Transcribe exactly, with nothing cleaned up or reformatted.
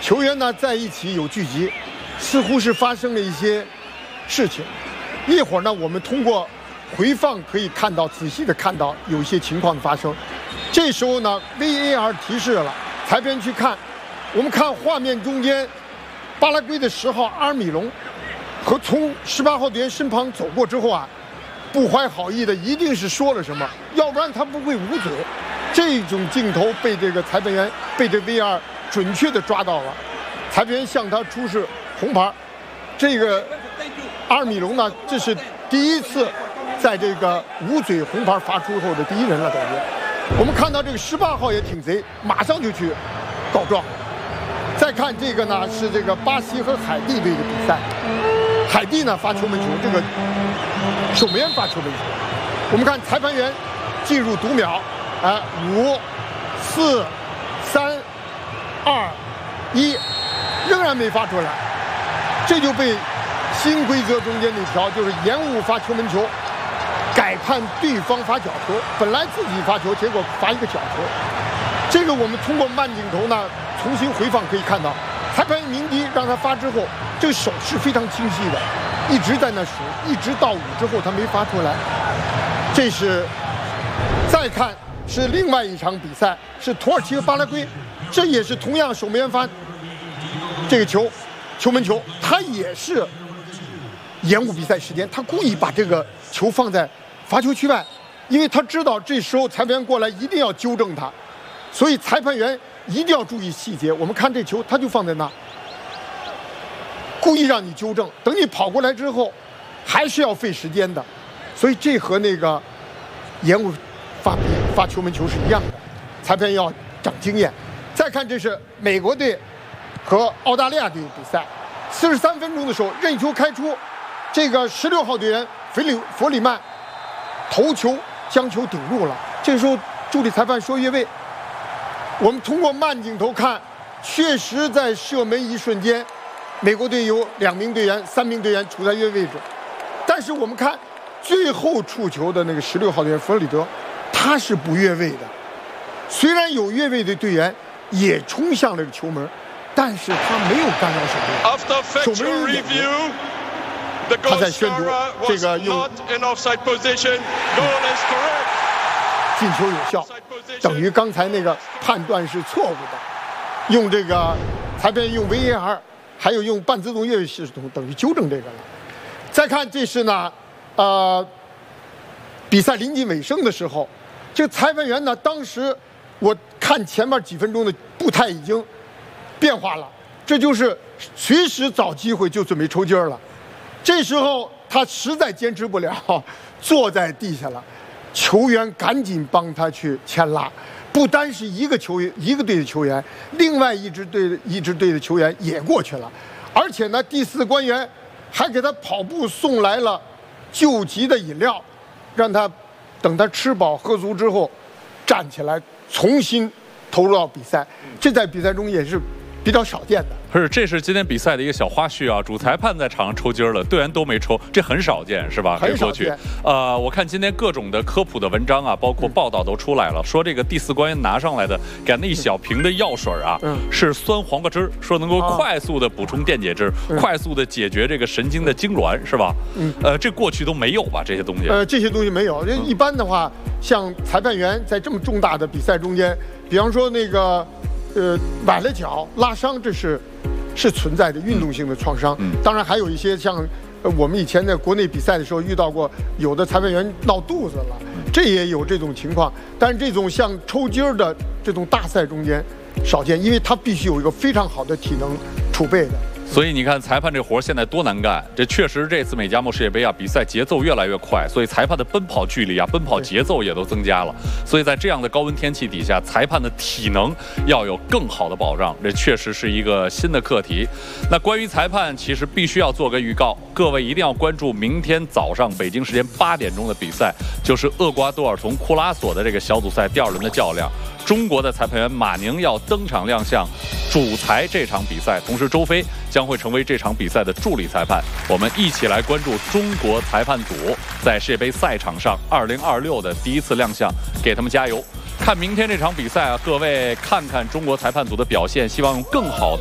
球员呢在一起有聚集，似乎是发生了一些事情。一会儿呢，我们通过回放可以看到，仔细的看到有一些情况的发生。这时候呢 ，V A R 提示了，裁判去看，我们看画面中间，巴拉圭的十号阿尔米隆和从十八号队员身旁走过之后啊，不怀好意的一定是说了什么，要不然他不会捂嘴。这种镜头被这个裁判员被这 V A R 准确的抓到了，裁判员向他出示红牌。这个阿尔米隆呢，这是第一次在这个捂嘴红牌发出后的第一人了，感觉。我们看到这个十八号也挺贼，马上就去告状。再看这个呢，是这个巴西和海地队的比赛。海地呢发球门球，这个守门员发球门球。我们看裁判员进入读秒，哎，五、四、三、二、一，仍然没发出来，这就被新规则中间那条就是延误发球门球，改判对方发角球，本来自己发球，结果罚一个角球。这个我们通过慢镜头呢重新回放可以看到，裁判员鸣笛让他发之后，这个手是非常清晰的，一直在那数，一直到五之后他没发出来。这是再看是另外一场比赛，是土耳其和巴拉圭，这也是同样守门员发这个球，球门球，他也是延误比赛时间，他故意把这个球放在罚球区外，因为他知道这时候裁判员过来一定要纠正他，所以裁判员一定要注意细节。我们看这球，他就放在那，故意让你纠正，等你跑过来之后，还是要费时间的，所以这和那个延误发发球门球是一样的，裁判要长经验。再看这是美国队和澳大利亚队比赛，四十三分钟的时候任意球开出，这个十六号队员弗里弗里曼头球将球顶入了，这时候助理裁判说越位。我们通过慢镜头看，确实在射门一瞬间，美国队有两名队员、三名队员处在越位位置，但是我们看最后触球的那个十六号队员弗里德，他是不越位的。虽然有越位的队员也冲向了这个球门，但是他没有干扰守门。守门人他在宣读这个用进球有效，等于刚才那个判断是错误的。用这个裁判用 V A R， 还有用半自动越位系统，等于纠正这个了。再看这是呢，呃，比赛临近尾声的时候，这个裁判员呢，当时我看前面几分钟的步态已经变化了，这就是随时找机会就准备抽筋儿了。这时候他实在坚持不了，坐在地下了。球员赶紧帮他去牵拉，不单是一个球员，一个队的球员，另外一支队一支队的球员也过去了，而且呢，第四官员还给他跑步送来了救急的饮料，让他等他吃饱喝足之后，站起来重新投入到比赛。这在比赛中也是比较少见的。 是，这是今天比赛的一个小花絮啊！主裁判在场上抽筋了，队员都没抽，这很少见，是吧？ 很少见。 呃，我看今天各种的科普的文章啊，包括报道都出来了，嗯、说这个第四官员拿上来的给那一小瓶的药水啊，嗯、是酸黄瓜汁，说能够快速的补充电解质，嗯、快速的解决这个神经的痉挛，是吧？嗯。呃，这过去都没有吧？这些东西？ 呃，这些东西没有。一般的话，像裁判员在这么重大的比赛中间，比方说那个。呃，崴了脚、拉伤，这是是存在的运动性的创伤。嗯、当然还有一些像，呃，我们以前在国内比赛的时候遇到过，有的裁判员闹肚子了，这也有这种情况。但是这种像抽筋儿的这种大赛中间少见，因为他必须有一个非常好的体能储备的。 所以你看，裁判这活现在多难干。这确实，这次美加墨世界杯啊，比赛节奏越来越快，所以裁判的奔跑距离啊、奔跑节奏也都增加了。所以在这样的高温天气底下，裁判的体能要有更好的保障，这确实是一个新的课题。那关于裁判，其实必须要做个预告，各位一定要关注明天早上北京时间八点钟的比赛，就是厄瓜多尔同库拉索的这个小组赛第二轮的较量。中国的裁判员马宁要登场亮相，主裁这场比赛，同时周飞将会成为这场比赛的助理裁判。我们一起来关注中国裁判组在世界杯赛场上二零二六的第一次亮相，给他们加油！看明天这场比赛啊，各位看看中国裁判组的表现，希望用更好的